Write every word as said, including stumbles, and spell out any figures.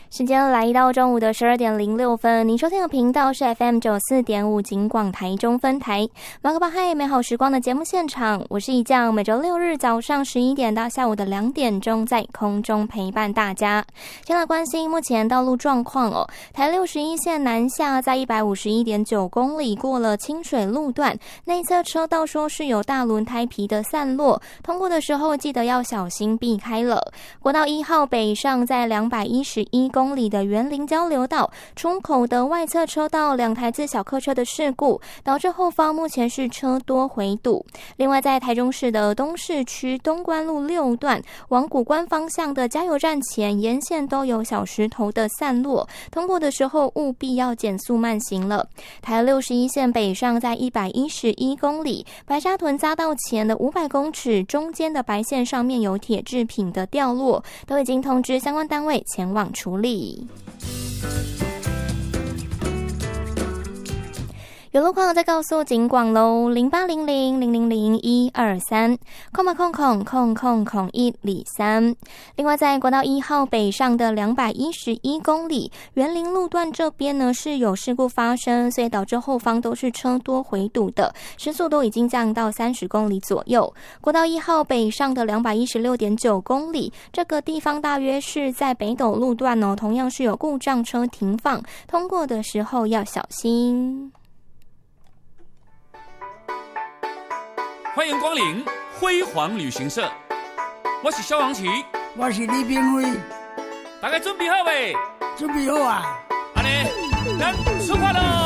时间来到中午的十二点零六分，您收听的频道是 F M 九四点五警广台中分台马克巴嗨美好时光的节目现场，我是一将，每周六日早上十一点到下午的两点钟在空中陪伴大家。先来关心目前道路状况哦，台六十一线南下在一百五十一点九公里过了清水路段，内侧车道说是有大轮胎皮的散落，通过的时候记得要小心避开了。国道一号北上在两百一十一公里的园林交流道出口的外侧车道，两台自小客车的事故导致后方目前是车多回堵。另外在台中市的东市区东关路六段往谷关方向的加油站前沿线都有小石头的散落，通过的时候务必要减速慢行了。台六十一线北上在一百一十一公里白沙屯匝道前的五百公尺中间的白线上面有铁制品的掉落，都已经通知相关单位前往处理。有路况再告诉警广喽，零八零零零零零一二三空码空空空空空一里三。另外在国道一号北上的两百一十一公里园林路段这边呢是有事故发生，所以导致后方都是车多回堵的，时速都已经降到三十公里左右。国道一号北上的两百一十六点九公里，这个地方大约是在北斗路段哦，同样是有故障车停放，通过的时候要小心。 欢迎光临辉煌旅行社，我是萧煌奇， 我是李炳辉， 大家准备好未？ 准备好啊！ 安尼，咱出发喽！